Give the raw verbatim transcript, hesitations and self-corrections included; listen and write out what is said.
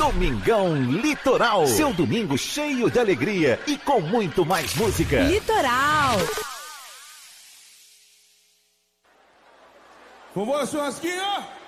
Domingão Litoral. Seu domingo cheio de alegria e com muito mais música. Litoral. Vovô Churrasquinho!